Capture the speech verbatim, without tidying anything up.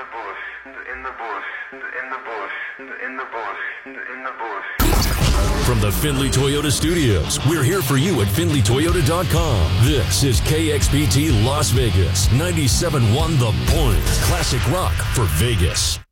the bush, in the bush, in the bush, in the bush, in the bush. From the Findlay Toyota Studios, we're here for you at Findlay Toyota dot com. This is K X P T Las Vegas, ninety-seven point one The Point. Classic rock for Vegas.